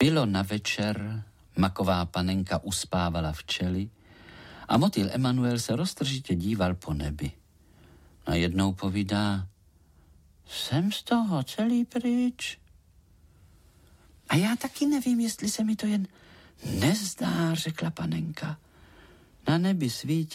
Bylo na večer, maková panenka uspávala včely a motýl Emanuel se roztržitě díval po nebi. Najednou povídá: jsem z toho celý pryč. A já taky nevím, jestli se mi to jen nezdá, řekla panenka. Na nebi svítí